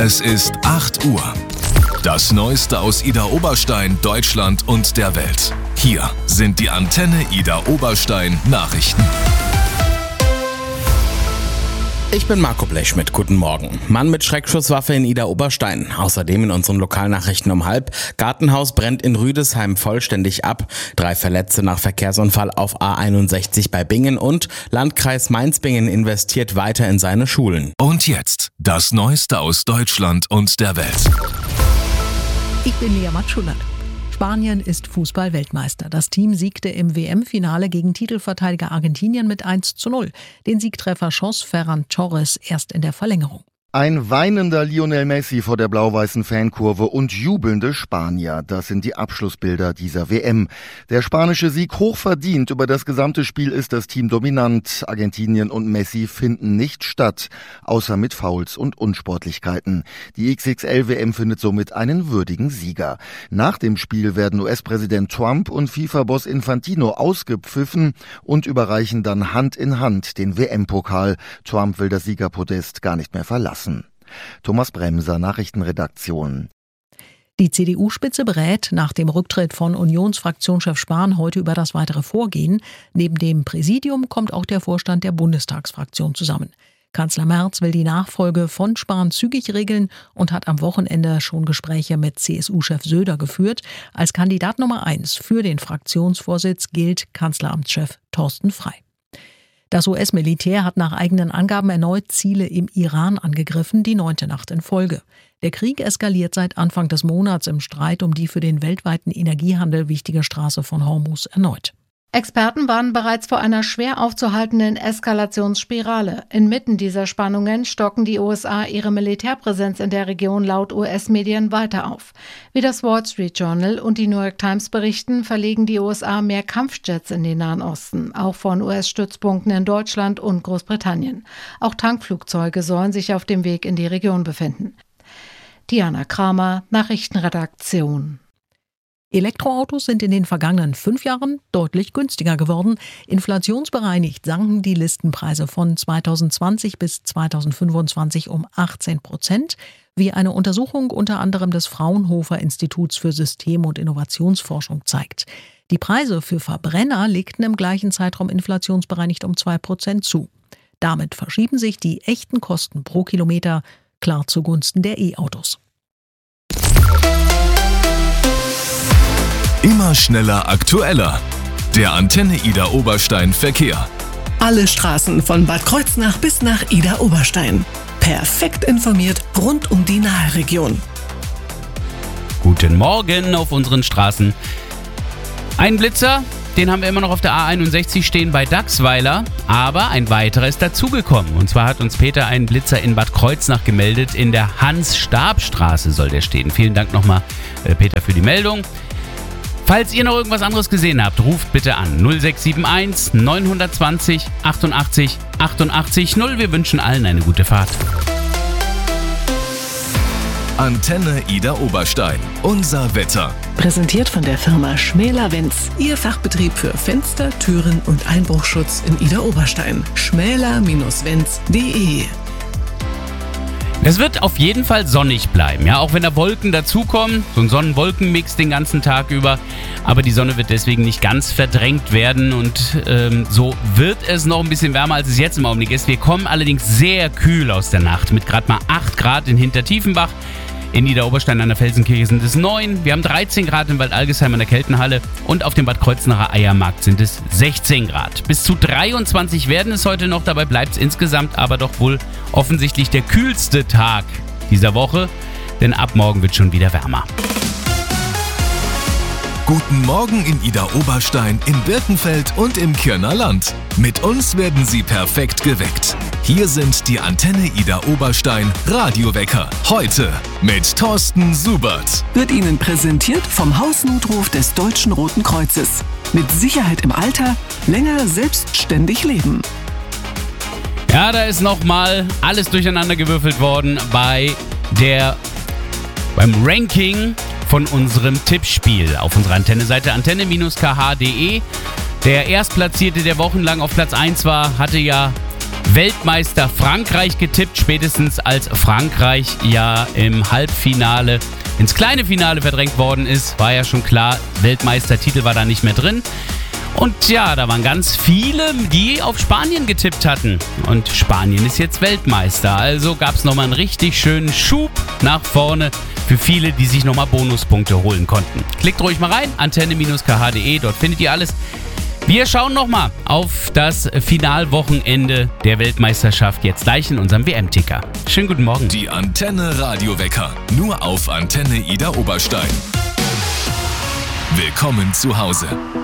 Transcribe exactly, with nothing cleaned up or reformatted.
Es ist acht Uhr. Das Neueste aus Idar-Oberstein, Deutschland und der Welt. Hier sind die Antenne Idar-Oberstein Nachrichten. Ich bin Marco Blechschmidt, guten Morgen. Mann mit Schreckschusswaffe in Idar-Oberstein. Außerdem in unseren Lokalnachrichten um halb. Gartenhaus brennt in Rüdesheim vollständig ab. Drei Verletzte nach Verkehrsunfall auf A einundsechzig bei Bingen und Landkreis Mainz-Bingen investiert weiter in seine Schulen. Und jetzt das Neueste aus Deutschland und der Welt. Ich bin Lea Matschulert. Spanien ist Fußball-Weltmeister. Das Team siegte im W M-Finale gegen Titelverteidiger Argentinien mit eins zu null. Den Siegtreffer schoss Ferran Torres erst in der Verlängerung. Ein weinender Lionel Messi vor der blau-weißen Fankurve und jubelnde Spanier. Das sind die Abschlussbilder dieser W M. Der spanische Sieg hochverdient. Über das gesamte Spiel ist das Team dominant. Argentinien und Messi finden nicht statt, außer mit Fouls und Unsportlichkeiten. Die X X L-W M findet somit einen würdigen Sieger. Nach dem Spiel werden U S-Präsident Trump und FIFA-Boss Infantino ausgepfiffen und überreichen dann Hand in Hand den W M-Pokal. Trump will das Siegerpodest gar nicht mehr verlassen. Thomas Bremser, Nachrichtenredaktion. Die C D U-Spitze berät nach dem Rücktritt von Unionsfraktionschef Spahn heute über das weitere Vorgehen. Neben dem Präsidium kommt auch der Vorstand der Bundestagsfraktion zusammen. Kanzler Merz will die Nachfolge von Spahn zügig regeln und hat am Wochenende schon Gespräche mit C S U-Chef Söder geführt. Als Kandidat Nummer eins für den Fraktionsvorsitz gilt Kanzleramtschef Thorsten Frey. Das U S-Militär hat nach eigenen Angaben erneut Ziele im Iran angegriffen, die neunte Nacht in Folge. Der Krieg eskaliert seit Anfang des Monats im Streit um die für den weltweiten Energiehandel wichtige Straße von Hormuz erneut. Experten warnen bereits vor einer schwer aufzuhaltenden Eskalationsspirale. Inmitten dieser Spannungen stocken die U S A ihre Militärpräsenz in der Region laut U S-Medien weiter auf. Wie das Wall Street Journal und die New York Times berichten, verlegen die U S A mehr Kampfjets in den Nahen Osten, auch von U S-Stützpunkten in Deutschland und Großbritannien. Auch Tankflugzeuge sollen sich auf dem Weg in die Region befinden. Diana Kramer, Nachrichtenredaktion. Elektroautos sind in den vergangenen fünf Jahren deutlich günstiger geworden. Inflationsbereinigt sanken die Listenpreise von zweitausendzwanzig bis zweitausendfünfundzwanzig um achtzehn Prozent, wie eine Untersuchung unter anderem des Fraunhofer Instituts für System- und Innovationsforschung zeigt. Die Preise für Verbrenner legten im gleichen Zeitraum inflationsbereinigt um zwei Prozent zu. Damit verschieben sich die echten Kosten pro Kilometer klar zugunsten der E-Autos. Immer schneller, aktueller. Der Antenne Idar-Oberstein Verkehr. Alle Straßen von Bad Kreuznach bis nach Idar-Oberstein. Perfekt informiert rund um die Nahregion. Guten Morgen auf unseren Straßen. Ein Blitzer, den haben wir immer noch auf der A einundsechzig stehen bei Dachsweiler, aber ein weiterer ist dazugekommen. Und zwar hat uns Peter einen Blitzer in Bad Kreuznach gemeldet. In der Hans-Stab-Straße soll der stehen. Vielen Dank nochmal, äh, Peter, für die Meldung. Falls ihr noch irgendwas anderes gesehen habt, ruft bitte an null sechs sieben eins neun zwei null achtundachtzig achtundachtzig null. Wir wünschen allen eine gute Fahrt. Antenne Idar-Oberstein. Unser Wetter. Präsentiert von der Firma Schmäler-Wenz. Ihr Fachbetrieb für Fenster, Türen und Einbruchschutz in Idar-Oberstein. schmäler Bindestrich wenz punkt de. Es wird auf jeden Fall sonnig bleiben, ja, auch wenn da Wolken dazukommen, so ein Sonnen-Wolken-Mix den ganzen Tag über, aber die Sonne wird deswegen nicht ganz verdrängt werden und ähm, so wird es noch ein bisschen wärmer, als es jetzt im Augenblick ist. Wir kommen allerdings sehr kühl aus der Nacht mit gerade mal acht Grad in Hintertiefenbach. In Idar-Oberstein an der Felsenkirche sind es neun, wir haben dreizehn Grad in Waldalgesheim an der Keltenhalle und auf dem Bad Kreuznacher Eiermarkt sind es sechzehn Grad. Bis zu dreiundzwanzig werden es heute noch, dabei bleibt es insgesamt aber doch wohl offensichtlich der kühlste Tag dieser Woche, denn ab morgen wird schon wieder wärmer. Guten Morgen in Idar-Oberstein, in Birkenfeld und im Kirner Land. Mit uns werden Sie perfekt geweckt. Hier sind die Antenne Idar-Oberstein Radiowecker. Heute mit Thorsten Subert. Wird Ihnen präsentiert vom Hausnotruf des Deutschen Roten Kreuzes. Mit Sicherheit im Alter, länger selbstständig leben. Ja, da ist nochmal alles durcheinander gewürfelt worden bei der, beim Ranking von unserem Tippspiel auf unserer Antenne-Seite antenne K H punkt de. Der Erstplatzierte, der wochenlang auf Platz eins war, hatte ja Weltmeister Frankreich getippt, spätestens als Frankreich ja im Halbfinale ins kleine Finale verdrängt worden ist, war ja schon klar, Weltmeistertitel war da nicht mehr drin. Und ja, da waren ganz viele, die auf Spanien getippt hatten. Und Spanien ist jetzt Weltmeister. Also gab es nochmal einen richtig schönen Schub nach vorne für viele, die sich nochmal Bonuspunkte holen konnten. Klickt ruhig mal rein, antenne Bindestrich k h punkt d e, dort findet ihr alles. Wir schauen nochmal auf das Finalwochenende der Weltmeisterschaft jetzt gleich in unserem W M-Ticker. Schönen guten Morgen. Die Antenne Radiowecker, nur auf Antenne Idar Oberstein. Willkommen zu Hause.